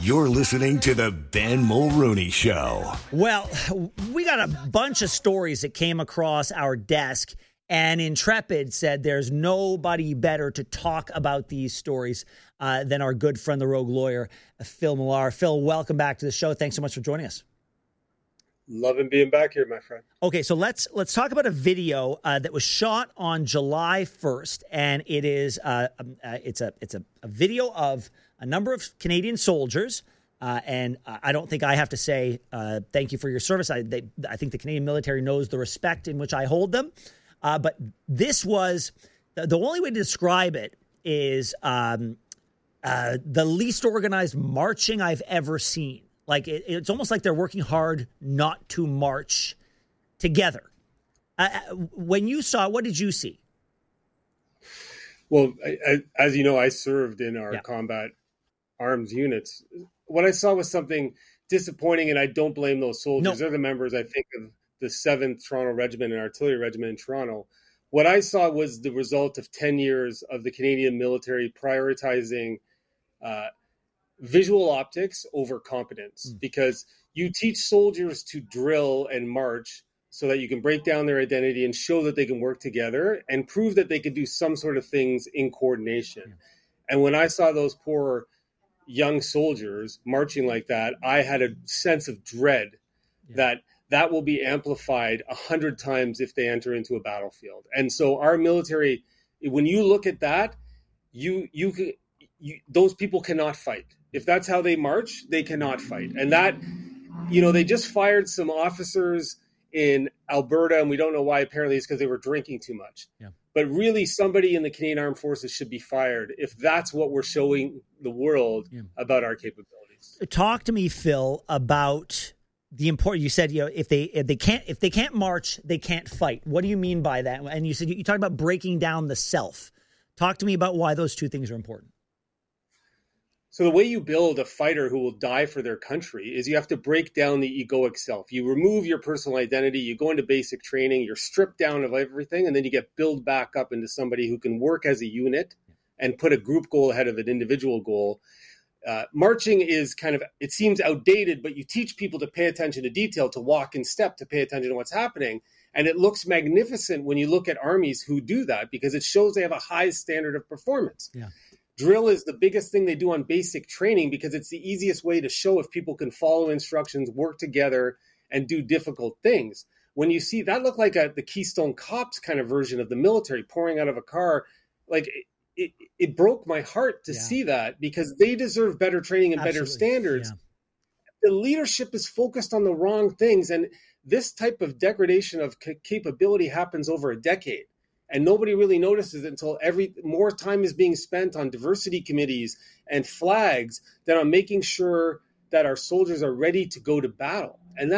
You're listening to the Ben Mulrooney Show. Well, we got a bunch of stories that came across our desk, and Intrepid said there's nobody better to talk about these stories than our good friend, the rogue lawyer, Phil Millar. Phil, welcome back to the show. Thanks so much for joining us. Loving being back here, my friend. Okay, so let's talk about a video that was shot on July 1st, and it is it's a video of a number of Canadian soldiers, and I don't think I have to say thank you for your service. I think the Canadian military knows the respect in which I hold them, but this was the only way to describe it is the least organized marching I've ever seen. Like it's almost like they're working hard not to march together. When you saw it, what did you see? Well, as you know, I served in our combat arms units. What I saw was something disappointing, and I don't blame those soldiers. No. They're the members, I think, of the 7th Toronto Regiment and Artillery Regiment in Toronto. What I saw was the result of 10 years of the Canadian military prioritizing visual optics over competence, because you teach soldiers to drill and march so that you can break down their identity and show that they can work together and prove that they can do some sort of things in coordination. And when I saw those poor young soldiers marching like that, I had a sense of dread that will be amplified 100 times if they enter into a battlefield. And so our military, when you look at that, those people cannot fight. If that's how they march, they cannot fight. And that, they just fired some officers in Alberta, and we don't know why. Apparently it's because they were drinking too much. Yeah. But really, somebody in the Canadian Armed Forces should be fired if that's what we're showing the world about our capabilities. Talk to me, Phil, about the important. You said, if they can't march, they can't fight. What do you mean by that? And you said you talked about breaking down the self. Talk to me about why those two things are important. So the way you build a fighter who will die for their country is you have to break down the egoic self. You remove your personal identity, you go into basic training, you're stripped down of everything, and then you get built back up into somebody who can work as a unit and put a group goal ahead of an individual goal. Marching is it seems outdated, but you teach people to pay attention to detail, to walk in step, to pay attention to what's happening. And it looks magnificent when you look at armies who do that, because it shows they have a high standard of performance. Yeah. Drill is the biggest thing they do on basic training because it's the easiest way to show if people can follow instructions, work together, and do difficult things. When you see that, looked like the Keystone Cops kind of version of the military pouring out of a car. Like it broke my heart to see that, because they deserve better training and better standards. Yeah. The leadership is focused on the wrong things, and this type of degradation of capability happens over a decade. And nobody really notices it until more time is being spent on diversity committees and flags than on making sure that our soldiers are ready to go to battle. And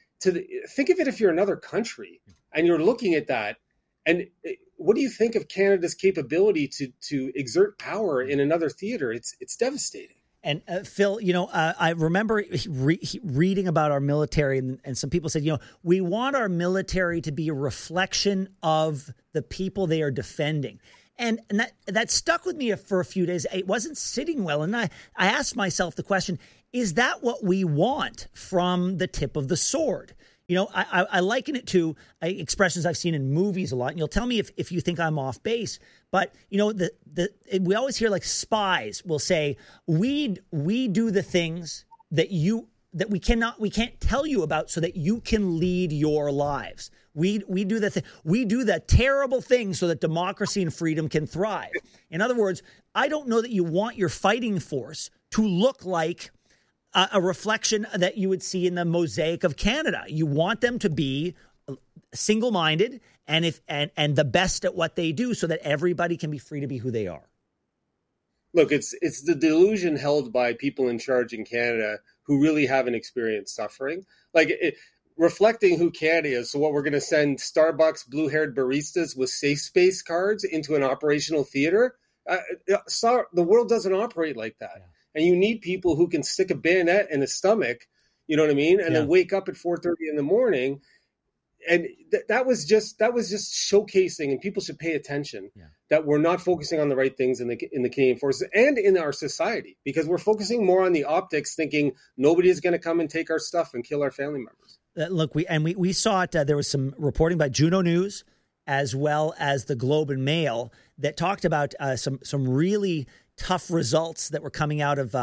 think of it if you're another country and you're looking at that. And what do you think of Canada's capability to exert power in another theater? It's devastating. And Phil, I remember reading about our military, and some people said, we want our military to be a reflection of the people they are defending. And that stuck with me for a few days. It wasn't sitting well. And I asked myself the question, is that what we want from the tip of the sword? I liken it to expressions I've seen in movies a lot, and you'll tell me if you think I'm off base. But we always hear, like, spies will say, we do the things that we can't tell you about so that you can lead your lives. We do the terrible things so that democracy and freedom can thrive. In other words, I don't know that you want your fighting force to look like a reflection that you would see in the mosaic of Canada. You want them to be single-minded and the best at what they do, so that everybody can be free to be who they are. Look, it's the delusion held by people in charge in Canada who really haven't experienced suffering. Reflecting who Canada is. So what, we're going to send Starbucks blue-haired baristas with safe space cards into an operational theater? The world doesn't operate like that. Yeah. And you need people who can stick a bayonet in a stomach, you know what I mean? And then wake up at 4:30 in the morning. that was just showcasing, and people should pay attention that we're not focusing on the right things in the Canadian Forces and in our society, because we're focusing more on the optics, thinking nobody is going to come and take our stuff and kill our family members. Look, we saw it. There was some reporting by Juno News as well as the Globe and Mail that talked about some really tough results that were coming out of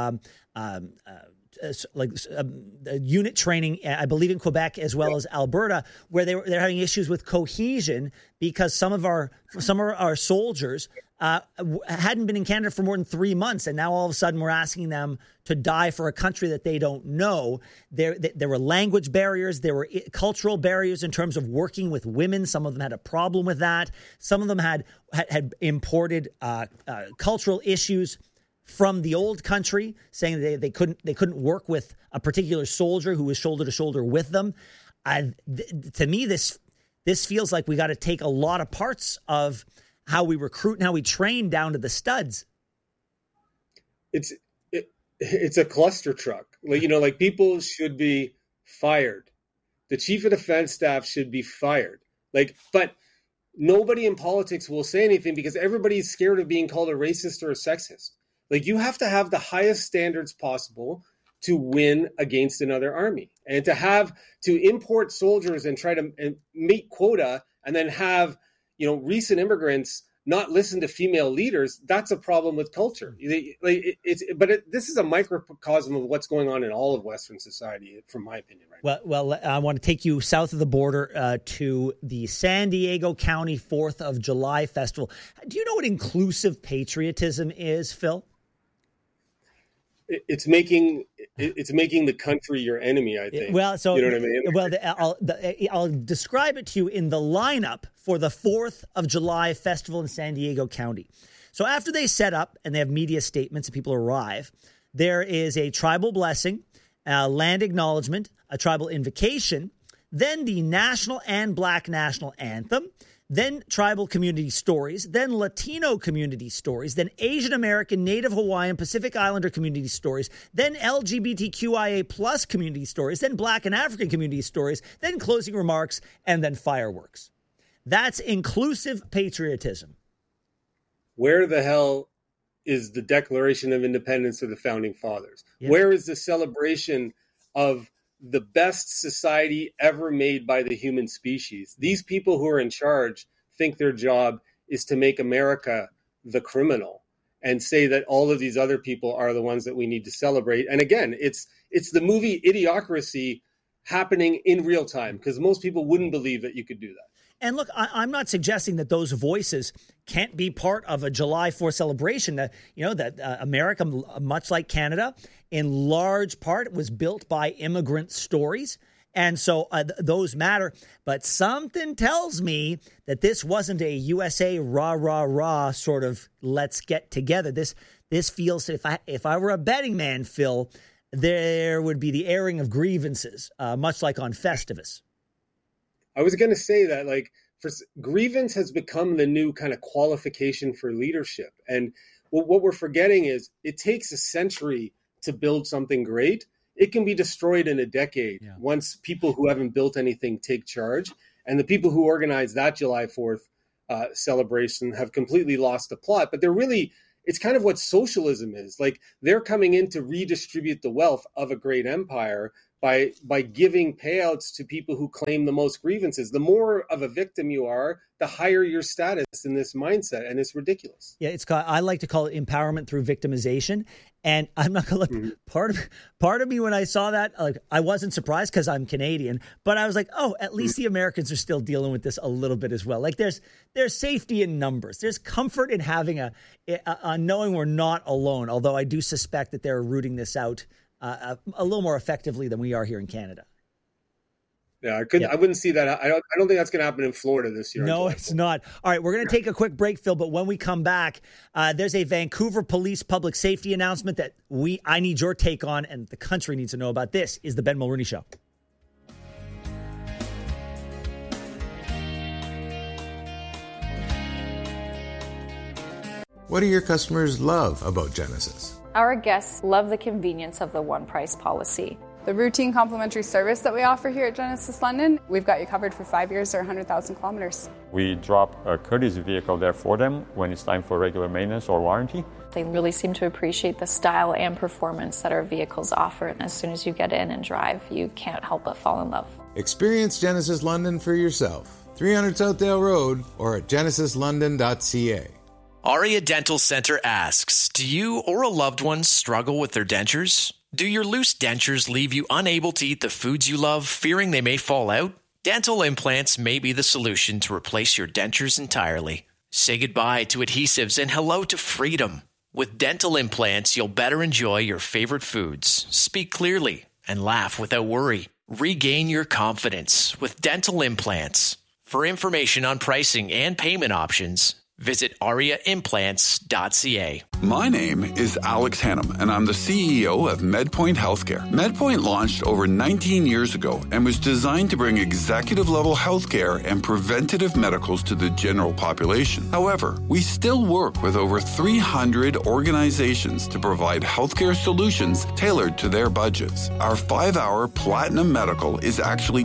unit training, I believe in Quebec as well as Alberta, where they're having issues with cohesion because some of our soldiers hadn't been in Canada for more than 3 months, and now all of a sudden we're asking them to die for a country that they don't know. There were language barriers, there were cultural barriers in terms of working with women. Some of them had a problem with that. Some of them had imported cultural issues from the old country, saying that they couldn't work with a particular soldier who was shoulder to shoulder with them. To me, this feels like we got to take a lot of parts of how we recruit and how we train down to the studs. It's a cluster truck. Like people should be fired. The chief of defense staff should be fired. But nobody in politics will say anything because everybody's scared of being called a racist or a sexist. You have to have the highest standards possible to win against another army, and to import soldiers and try to meet quota and then have, recent immigrants not listen to female leaders. That's a problem with culture. This is a microcosm of what's going on in all of Western society, from my opinion. Right. Well, I want to take you south of the border to the San Diego County 4th of July Festival. Do you know what inclusive patriotism is, Phil? It's making the country your enemy, I think. Well, so you know what I mean? I'll describe it to you in the lineup for the 4th of July Festival in San Diego County. So after they set up and they have media statements and people arrive, there is a tribal blessing, land acknowledgement, a tribal invocation, then the national and Black national anthem, then tribal community stories, then Latino community stories, then Asian American, Native Hawaiian, Pacific Islander community stories, then LGBTQIA plus community stories, then Black and African community stories, then closing remarks, and then fireworks. That's inclusive patriotism. Where the hell is the Declaration of Independence of the Founding Fathers? Yeah. Where is the celebration of the best society ever made by the human species? These people who are in charge think their job is to make America the criminal and say that all of these other people are the ones that we need to celebrate. And again, it's the movie Idiocracy happening in real time, because most people wouldn't believe that you could do that. And look, I'm not suggesting that those voices can't be part of a July 4th celebration. That America, much like Canada, in large part was built by immigrant stories. And so those matter. But something tells me that this wasn't a USA rah, rah, rah sort of let's get together. This feels, if I were a betting man, Phil, there would be the airing of grievances, much like on Festivus. I was going to say that, grievance has become the new kind of qualification for leadership. And what we're forgetting is it takes a century to build something great. It can be destroyed in a decade once people who haven't built anything take charge. And the people who organized that July 4th celebration have completely lost the plot. But it's kind of what socialism is. They're coming in to redistribute the wealth of a great empire by giving payouts to people who claim the most grievances. The more of a victim you are, the higher your status in this mindset, and it's ridiculous. Yeah, I like to call it empowerment through victimization. And I'm not gonna look. Part of me when I saw that, I wasn't surprised because I'm Canadian, but I was like, oh, at least the Americans are still dealing with this a little bit as well. There's safety in numbers. There's comfort in having a knowing we're not alone. Although I do suspect that they're rooting this out a little more effectively than we are here in Canada. Yeah, I wouldn't see that. I don't think that's going to happen in Florida this year. No, it's not. All right, we're going to take a quick break, Phil, but when we come back, there's a Vancouver Police public safety announcement that I need your take on, and the country needs to know about. This is the Ben Mulroney Show. What do your customers love about Genesis? Our guests love the convenience of the one price policy. The routine complimentary service that we offer here at Genesis London, we've got you covered for 5 years or 100,000 kilometers. We drop a courtesy vehicle there for them when it's time for regular maintenance or warranty. They really seem to appreciate the style and performance that our vehicles offer. And as soon as you get in and drive, you can't help but fall in love. Experience Genesis London for yourself. 300 Southdale Road or at genesislondon.ca. Aria Dental Center asks, do you or a loved one struggle with their dentures? Do your loose dentures leave you unable to eat the foods you love, fearing they may fall out? Dental implants may be the solution to replace your dentures entirely. Say goodbye to adhesives and hello to freedom. With dental implants, you'll better enjoy your favorite foods, speak clearly, and laugh without worry. Regain your confidence with dental implants. For information on pricing and payment options, visit ariaimplants.ca. My name is Alex Hannum, and I'm the CEO of MedPoint Healthcare. MedPoint launched over 19 years ago and was designed to bring executive-level healthcare and preventative medicals to the general population. However, we still work with over 300 organizations to provide healthcare solutions tailored to their budgets. Our 5-hour Platinum Medical is actually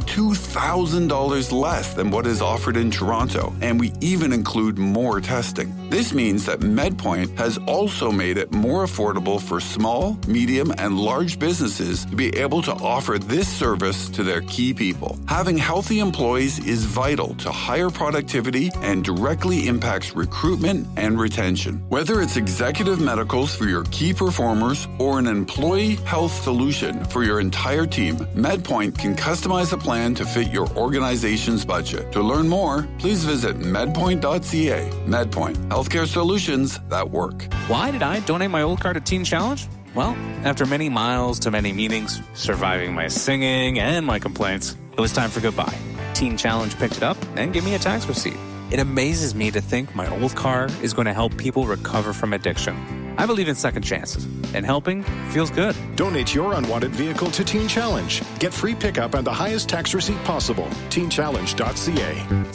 $2,000 less than what is offered in Toronto, and we even include more testing. This means that MedPoint has also made it more affordable for small, medium, and large businesses to be able to offer this service to their key people. Having healthy employees is vital to higher productivity and directly impacts recruitment and retention. Whether it's executive medicals for your key performers or an employee health solution for your entire team, MedPoint can customize a plan to fit your organization's budget. To learn more, please visit medpoint.ca. MedPoint, healthcare solutions that work. Why did I donate my old car to Teen Challenge? Well, after many miles to many meetings, surviving my singing and my complaints, it was time for goodbye. Teen Challenge picked it up and gave me a tax receipt. It amazes me to think my old car is going to help people recover from addiction. I believe in second chances, and helping feels good. Donate your unwanted vehicle to Teen Challenge. Get free pickup and the highest tax receipt possible. TeenChallenge.ca.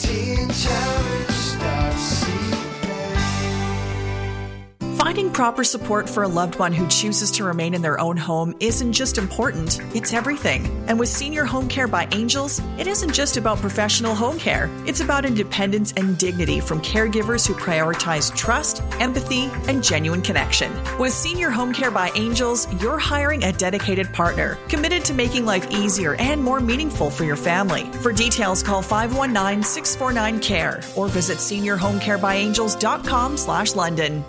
TeenChallenge.ca. Finding proper support for a loved one who chooses to remain in their own home isn't just important, it's everything. And with Senior Home Care by Angels, it isn't just about professional home care. It's about independence and dignity from caregivers who prioritize trust, empathy, and genuine connection. With Senior Home Care by Angels, you're hiring a dedicated partner, committed to making life easier and more meaningful for your family. For details, call 519-649-CARE or visit seniorhomecarebyangels.com/London.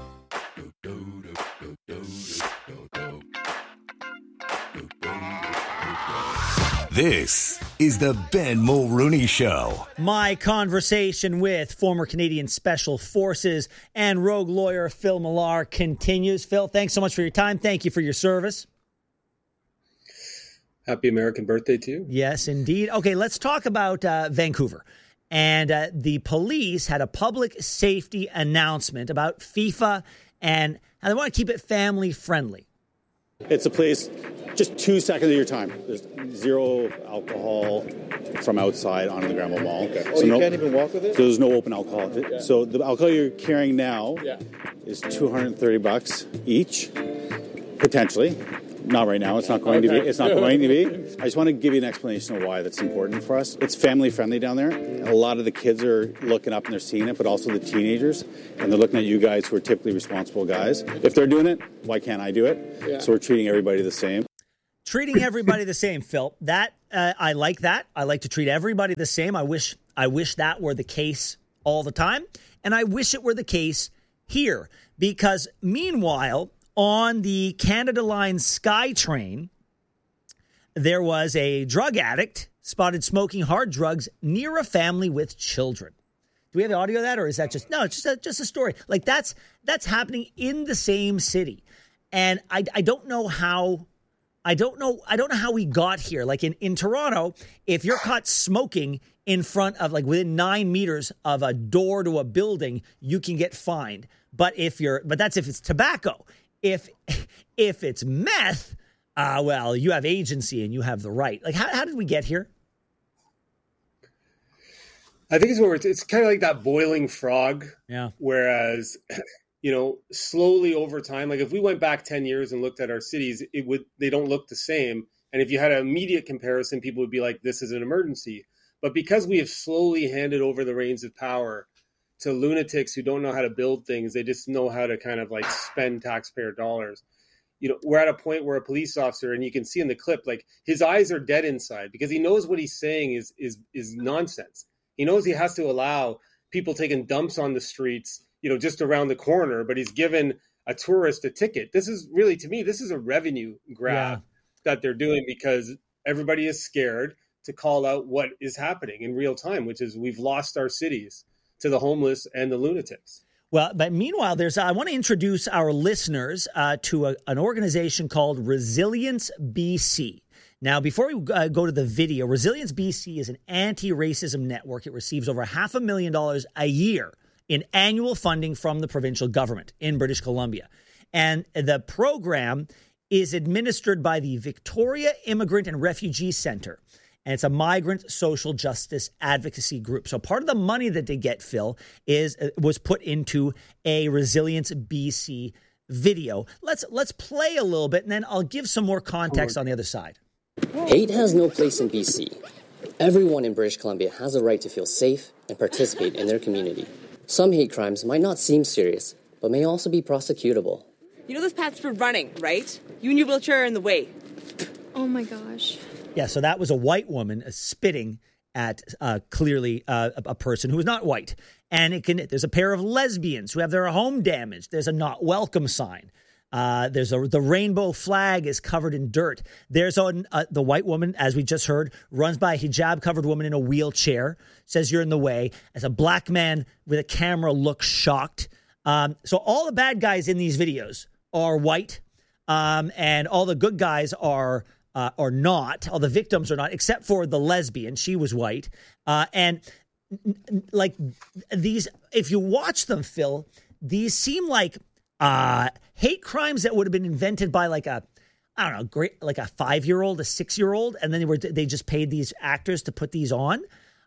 This is the Ben Mulrooney Show. My conversation with former Canadian Special Forces and rogue lawyer Phil Millar continues. Phil, thanks so much for your time. Thank you for your service. Happy American birthday to you. Yes, indeed. Okay, let's talk about Vancouver. And the police had a public safety announcement about FIFA and how they want to keep it family friendly. It's a place, just 2 seconds of your time. There's zero alcohol from outside onto the Granville Mall. Okay. So you can't even walk with it? There's no open alcohol. Yeah. So the alcohol you're carrying now is $230 each, potentially. Not right now. It's not going to be. It's not going to be. I just want to give you an explanation of why that's important for us. It's family friendly down there. A lot of the kids are looking up and they're seeing it, but also the teenagers, and they're looking at you guys who are typically responsible guys. If they're doing it, why can't I do it? Yeah. So we're treating everybody the same. Treating everybody the same, Phil. That I like that. I like to treat everybody the same. I wish that were the case all the time, and I wish it were the case here because meanwhile, on the Canada Line SkyTrain, there was a drug addict spotted smoking hard drugs near a family with children. Do we have the audio of that, or is that just it's just a story? Like that's happening in the same city, and I don't know how. I don't know how we got here. Like in Toronto, if you're caught smoking in front of, like, within 9 meters of a door to a building, you can get fined. But that's if it's tobacco. If it's meth, well, you have agency and you have the right. Like, how did we get here? I think it's kind of like that boiling frog. Yeah. Whereas, slowly over time, like if we went back 10 years and looked at our cities, they don't look the same. And if you had an immediate comparison, people would be like, this is an emergency. But because we have slowly handed over the reins of power to lunatics who don't know how to build things, they just know how to kind of like spend taxpayer dollars. You know, we're at a point where a police officer, and you can see in the clip, like his eyes are dead inside because he knows what he's saying is nonsense. He knows he has to allow people taking dumps on the streets, you know, just around the corner, but he's given a tourist a ticket. This is really, to me, this is a revenue grab that they're doing because everybody is scared to call out what is happening in real time, which is we've lost our cities to the homeless and the lunatics. Well, but meanwhile, I want to introduce our listeners to an organization called Resilience BC. Now, before we go to the video, Resilience BC is an anti-racism network. It receives over $500,000 a year in annual funding from the provincial government in British Columbia. And the program is administered by the Victoria Immigrant and Refugee Centre. And it's a migrant social justice advocacy group. So part of the money that they get, Phil, was put into a Resilience BC video. Let's play a little bit, and then I'll give some more context on the other side. Hate has no place in BC. Everyone in British Columbia has a right to feel safe and participate in their community. Some hate crimes might not seem serious, but may also be prosecutable. You know those paths for running, right? You and your wheelchair are in the way. Oh my gosh. Yeah, so that was a white woman spitting at clearly a person who is not white. And there's a pair of lesbians who have their home damaged. There's a not welcome sign. The rainbow flag is covered in dirt. There's the white woman, as we just heard, runs by a hijab-covered woman in a wheelchair, says you're in the way. As a black man with a camera looks shocked. So all the bad guys in these videos are white, and all the good guys are not. All the victims are not, except for the lesbian. She was white. And like these, if you watch them, Phil, these seem like hate crimes that would have been invented by like a 5-year-old, a 6-year-old, and then they just paid these actors to put these on.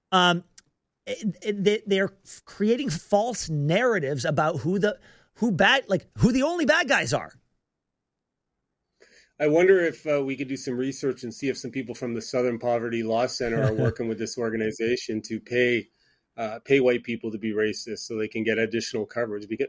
They're creating false narratives about who the only bad guys are. I wonder if we could do some research and see if some people from the Southern Poverty Law Center are working with this organization to pay white people to be racist so they can get additional coverage. Because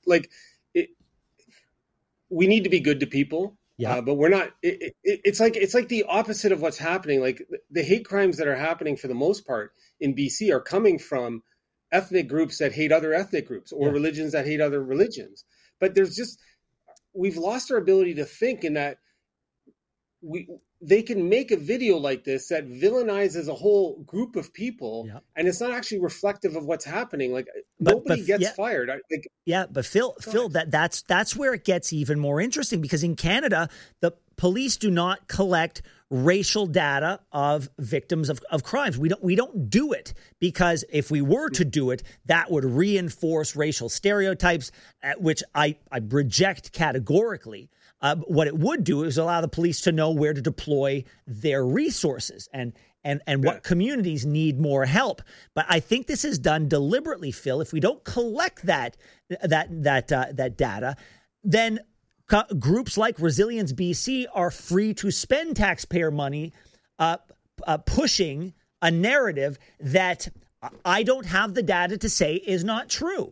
we need to be good to people, but we're not. It's like the opposite of what's happening. Like the hate crimes that are happening for the most part in BC are coming from ethnic groups that hate other ethnic groups or religions that hate other religions. But we've lost our ability to think in that. They can make a video like this that villainizes a whole group of people, and it's not actually reflective of what's happening. Like nobody gets fired. But Phil, that's where it gets even more interesting, because in Canada, the police do not collect racial data of victims of crimes. We don't do it, because if we were to do it, that would reinforce racial stereotypes, which I reject categorically. What it would do is allow the police to know where to deploy their resources and what communities need more help. But I think this is done deliberately, Phil. If we don't collect that data, then groups like Resilience BC are free to spend taxpayer money pushing a narrative that I don't have the data to say is not true.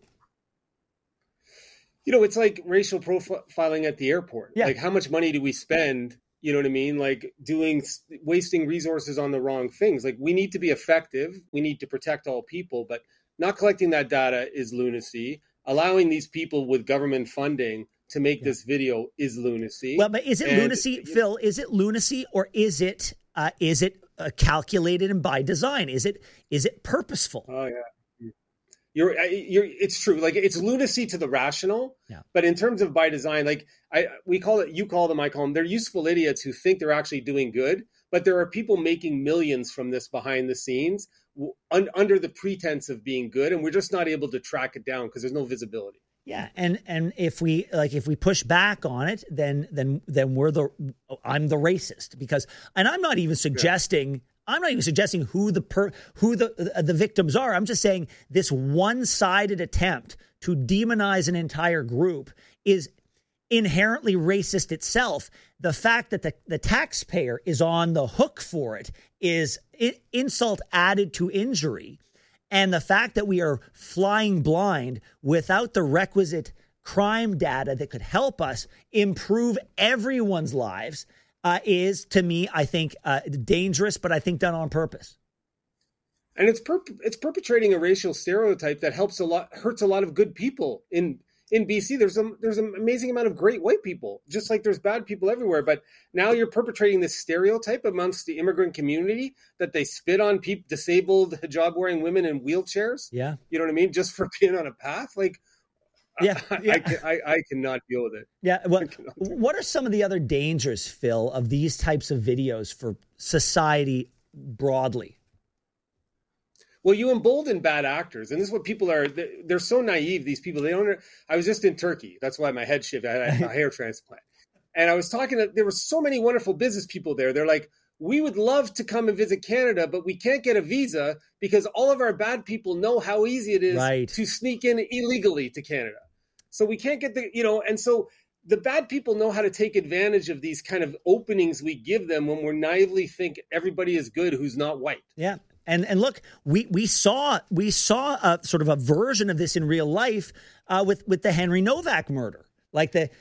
You know, it's like racial profiling at the airport. Like, how much money do we spend, you know what I mean? Like wasting resources on the wrong things. Like, we need to be effective. We need to protect all people, but not collecting that data is lunacy. Allowing these people with government funding to make this video is lunacy. But is it lunacy, Phil? Is it lunacy, or is it calculated and by design? Is it purposeful? Oh yeah. It's true. Like, it's lunacy to the rational, but in terms of by design, like you call them, I call them, they're useful idiots who think they're actually doing good, but there are people making millions from this behind the scenes under the pretense of being good, and we're just not able to track it down because there's no visibility. Yeah, and if we push back on it, then I'm the racist, because, and I'm not even suggesting. I'm not even suggesting who the victims are. I'm just saying this one-sided attempt to demonize an entire group is inherently racist itself. The fact that the taxpayer is on the hook for it is insult added to injury. And the fact that we are flying blind without the requisite crime data that could help us improve everyone's lives is, to me, I think, dangerous, but I think done on purpose. And it's perpetrating a racial stereotype that hurts a lot of good people in BC. There's an amazing amount of great white people, just like there's bad people everywhere. But now you're perpetrating this stereotype amongst the immigrant community that they spit on disabled hijab-wearing women in wheelchairs. Yeah, you know what I mean? Just for being on a path, like. Yeah, I cannot deal with it. Yeah, well, what are some of the other dangers, Phil, of these types of videos for society broadly? Well, you embolden bad actors, and this is what people are. They're so naive. These people, they don't. I was just in Turkey. That's why my head shifted. I had a hair transplant, and I was talking. There were so many wonderful business people there. They're like, we would love to come and visit Canada, but we can't get a visa because all of our bad people know how easy it is to sneak in illegally to Canada. So we can't get and so the bad people know how to take advantage of these kind of openings we give them when we're naively think everybody is good who's not white. Yeah. And look, we saw a sort of a version of this in real life with the Henry Novak murder. Like the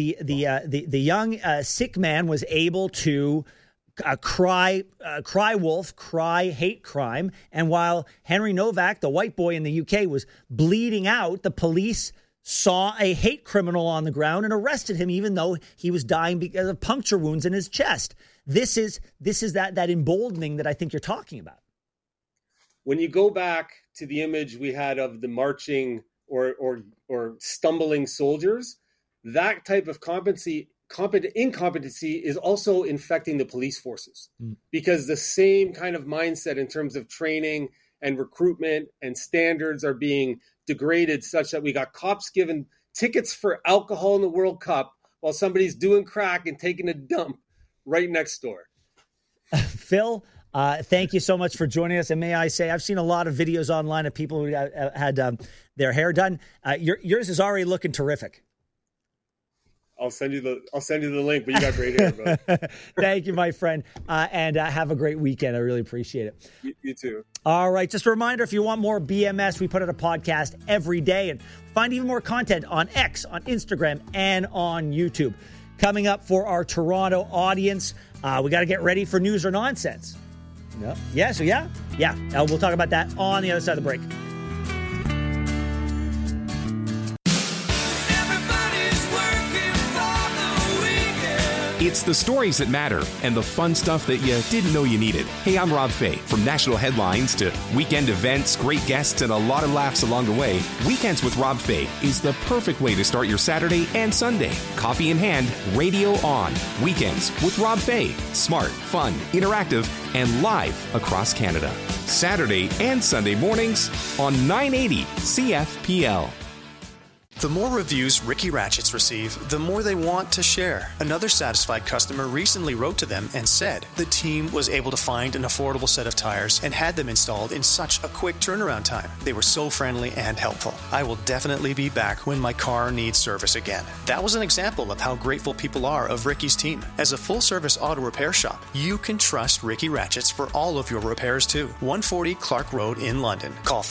young sick man was able to cry wolf, cry hate crime, and while Henry Novak, the white boy in the UK, was bleeding out, the police saw a hate criminal on the ground and arrested him, even though he was dying because of puncture wounds in his chest. This is that emboldening that I think you're talking about. When you go back to the image we had of the marching or stumbling soldiers, that type of incompetency is also infecting the police forces because the same kind of mindset in terms of training and recruitment and standards are being degraded such that we got cops given tickets for alcohol in the World Cup while somebody's doing crack and taking a dump right next door. Phil, thank you so much for joining us. And may I say, I've seen a lot of videos online of people who had their hair done. Yours is already looking terrific. I'll send you the link, but you got great hair, bro. Thank you, my friend. And have a great weekend. I really appreciate it. You too. All right. Just a reminder, if you want more BMS, we put out a podcast every day, and find even more content on X, on Instagram, and on YouTube. Coming up for our Toronto audience, we got to get ready for News or Nonsense. No? Yeah. So yeah. We'll talk about that on the other side of the break. It's the stories that matter and the fun stuff that you didn't know you needed. Hey, I'm Rob Fay. From national headlines to weekend events, great guests, and a lot of laughs along the way, Weekends with Rob Fay is the perfect way to start your Saturday and Sunday. Coffee in hand, radio on. Weekends with Rob Fay. Smart, fun, interactive, and live across Canada. Saturday and Sunday mornings on 980 CFPL. The more reviews Ricky Ratchets receive, the more they want to share. Another satisfied customer recently wrote to them and said the team was able to find an affordable set of tires and had them installed in such a quick turnaround time. They were so friendly and helpful. I will definitely be back when my car needs service again. That was an example of how grateful people are of Ricky's team. As a full-service auto repair shop, you can trust Ricky Ratchets for all of your repairs too. 140 Clark Road in London. Call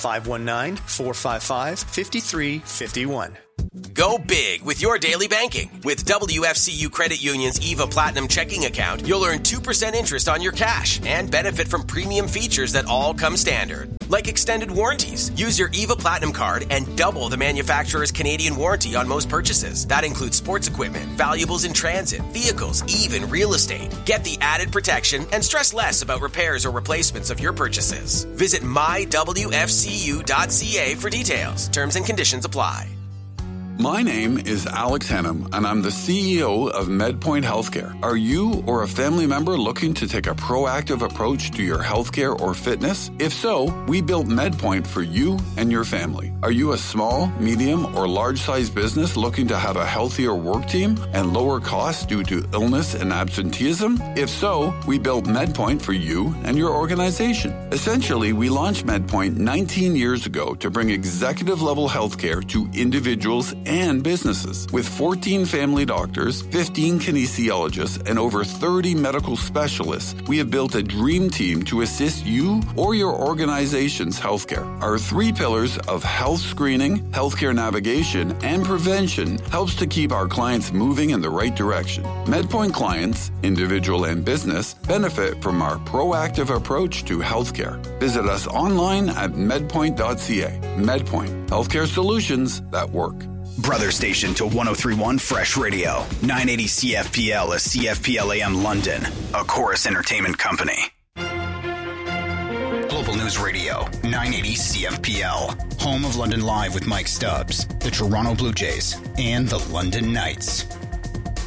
519-455-5351. Go big with your daily banking. With WFCU Credit Union's EVA Platinum checking account, you'll earn 2% interest on your cash and benefit from premium features that all come standard. Like extended warranties. Use your EVA Platinum card and double the manufacturer's Canadian warranty on most purchases. That includes sports equipment, valuables in transit, vehicles, even real estate. Get the added protection and stress less about repairs or replacements of your purchases. Visit mywfcu.ca for details. Terms and conditions apply. My name is Alex Hannum, and I'm the CEO of MedPoint Healthcare. Are you or a family member looking to take a proactive approach to your healthcare or fitness? If so, we built MedPoint for you and your family. Are you a small, medium, or large-sized business looking to have a healthier work team and lower costs due to illness and absenteeism? If so, we built MedPoint for you and your organization. Essentially, we launched MedPoint 19 years ago to bring executive-level healthcare to individuals and businesses. With 14 family doctors, 15 kinesiologists, and over 30 medical specialists, we have built a dream team to assist you or your organization's healthcare. Our 3 pillars of health screening, healthcare navigation, and prevention helps to keep our clients moving in the right direction. MedPoint clients, individual and business, benefit from our proactive approach to healthcare. Visit us online at medpoint.ca. MedPoint, healthcare solutions that work. Brother station to 103.1 Fresh Radio, 980 CFPL, a CFPL AM London, a Chorus Entertainment company. Global News Radio, 980 CFPL, home of London Live with Mike Stubbs, the Toronto Blue Jays, and the London Knights.